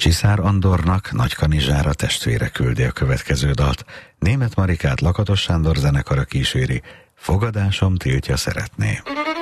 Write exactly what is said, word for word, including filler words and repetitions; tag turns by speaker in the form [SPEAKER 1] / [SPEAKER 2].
[SPEAKER 1] Csiszár Andornak Nagykanizsára testvére küldi a következő dalt. Németh Marikát Lakatos Sándor zenekara kíséri, Fogadásom tiltja szeretné.